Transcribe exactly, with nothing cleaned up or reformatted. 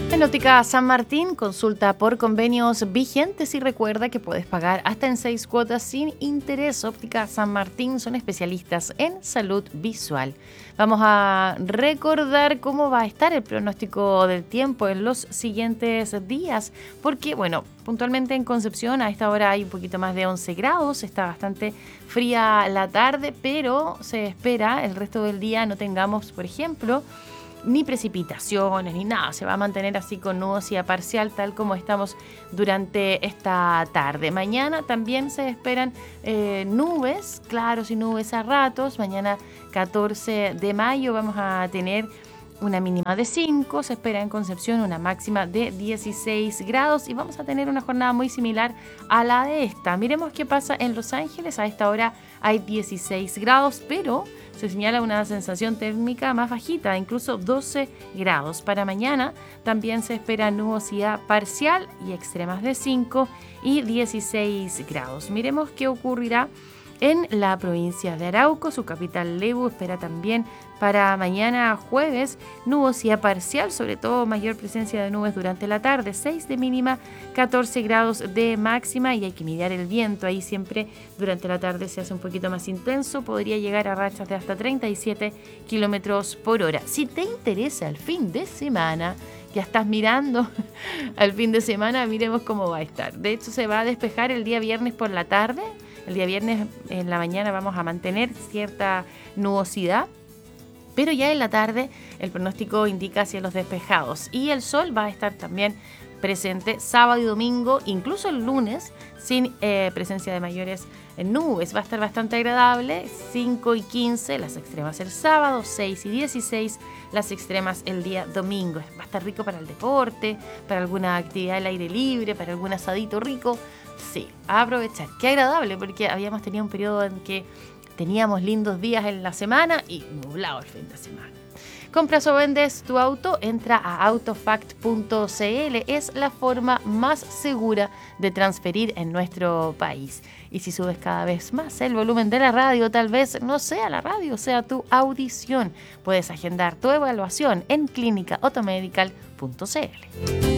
En Óptica San Martín, consulta por convenios vigentes y recuerda que puedes pagar hasta en seis cuotas sin interés. Óptica San Martín son especialistas en salud visual. Vamos a recordar cómo va a estar el pronóstico del tiempo en los siguientes días, porque, bueno, puntualmente en Concepción a esta hora hay un poquito más de once grados, está bastante fría la tarde, pero se espera el resto del día no tengamos, por ejemplo, ni precipitaciones, ni nada. Se va a mantener así con nubosidad parcial, tal como estamos durante esta tarde. Mañana también se esperan eh, nubes, claros y nubes a ratos. Mañana catorce de mayo vamos a tener una mínima de cinco, se espera en Concepción una máxima de dieciséis grados y vamos a tener una jornada muy similar a la de esta. Miremos qué pasa en Los Ángeles. A esta hora hay dieciséis grados, pero se señala una sensación térmica más bajita, incluso doce grados. Para mañana también se espera nubosidad parcial y extremas de cinco y dieciséis grados. Miremos qué ocurrirá en la provincia de Arauco. Su capital, Lebu, espera también para mañana jueves nubosidad parcial, sobre todo mayor presencia de nubes durante la tarde, seis de mínima, catorce grados de máxima, y hay que mirar el viento. Ahí siempre durante la tarde se hace un poquito más intenso, podría llegar a rachas de hasta treinta y siete kilómetros por hora. Si te interesa el fin de semana, ya estás mirando al fin de semana, miremos cómo va a estar. De hecho, se va a despejar el día viernes por la tarde. El día viernes en la mañana vamos a mantener cierta nubosidad, pero ya en la tarde el pronóstico indica cielos despejados y el sol va a estar también presente sábado y domingo, incluso el lunes, sin eh, presencia de mayores eh, nubes. Va a estar bastante agradable, cinco y quince las extremas el sábado, seis y dieciséis las extremas el día domingo. Va a estar rico para el deporte, para alguna actividad al aire libre, para algún asadito rico. Sí, a aprovechar. Qué agradable, porque habíamos tenido un periodo en que teníamos lindos días en la semana y nublado el fin de semana. Compras o vendes tu auto, entra a autofact punto c l. Es la forma más segura de transferir en nuestro país. Y si subes cada vez más el volumen de la radio, tal vez no sea la radio, sea tu audición. Puedes agendar tu evaluación en clínica automedical punto c l.